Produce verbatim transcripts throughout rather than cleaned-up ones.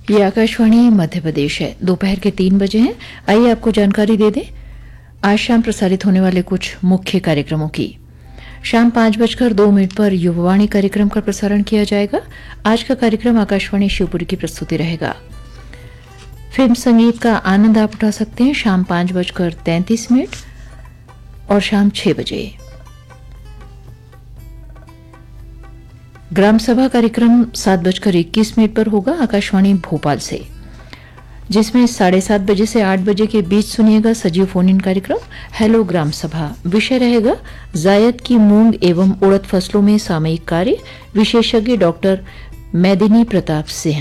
ये आकाशवाणी मध्य प्रदेश है। दोपहर के तीन बजे हैं। आइए आपको जानकारी दे दें आज शाम प्रसारित होने वाले कुछ मुख्य कार्यक्रमों की। शाम पांच बजकर दो मिनट पर युवावाणी कार्यक्रम का प्रसारण किया जाएगा। आज का कार्यक्रम आकाशवाणी शिवपुरी की प्रस्तुति रहेगा। फिल्म संगीत का आनंद आप उठा सकते हैं शाम पांच बजकर तैंतीस मिनट और शाम छह बजे। ग्राम सभा कार्यक्रम सात बजकर इक्कीस मिनट पर होगा आकाशवाणी भोपाल से, जिसमें साढ़े सात बजे से आठ बजे के बीच सुनिएगा सजीव फोन इन कार्यक्रम हेलो ग्राम सभा। विषय रहेगा जायद की मूंग एवं उड़द फसलों में सामयिक कार्य, विशेषज्ञ डॉक्टर मैदिनी प्रताप सिंह।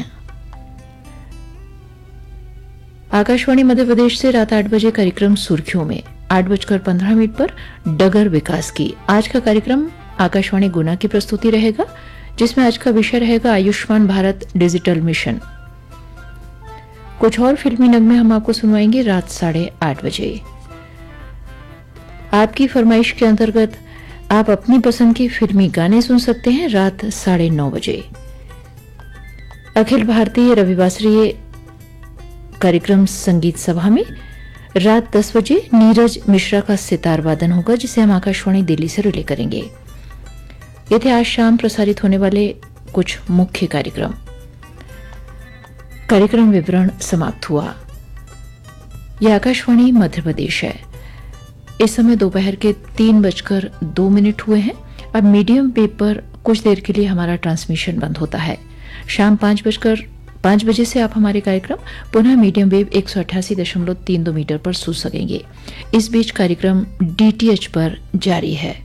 आकाशवाणी मध्य प्रदेश से रात आठ बजे कार्यक्रम सुर्खियों में आठ बजकर पंद्रह मिनट पर डगर विकास की। आज का कार्यक्रम आकाशवाणी गुना की प्रस्तुति रहेगा, जिसमें आज का विषय रहेगा आयुष्मान भारत डिजिटल मिशन। कुछ और फिल्मी नगमे हम आपको सुनवाएंगे रात साढ़े आठ बजे। आपकी फरमाइश के अंतर्गत आप अपनी पसंद के फिल्मी गाने सुन सकते हैं रात साढ़े नौ बजे। अखिल भारतीय रविवासरीय कार्यक्रम संगीत सभा में रात दस बजे नीरज मिश्रा का सितार वादन होगा, जिसे हम आकाशवाणी दिल्ली से रिले करेंगे। ये थे आज शाम प्रसारित होने वाले कुछ मुख्य कार्यक्रम। कार्यक्रम विवरण समाप्त हुआ। यह आकाशवाणी मध्य प्रदेश है। इस समय दोपहर के तीन बजकर दो मिनट हुए हैं। अब मीडियम वेव पर कुछ देर के लिए हमारा ट्रांसमिशन बंद होता है। शाम पांच बजकर पांच बजे से आप हमारे कार्यक्रम पुनः मीडियम वेव एक सौ अट्ठासी दशमलव तीन दो मीटर पर सुन सकेंगे। इस बीच कार्यक्रम डीटीएच पर जारी है।